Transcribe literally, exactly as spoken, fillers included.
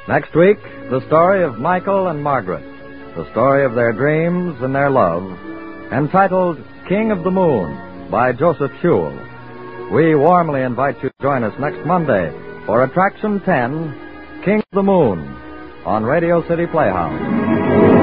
Next week, the story of Michael and Margaret, the story of their dreams and their love, entitled King of the Moon by Joseph Sewell. We warmly invite you to join us next Monday for Attraction ten, King of the Moon, on Radio City Playhouse.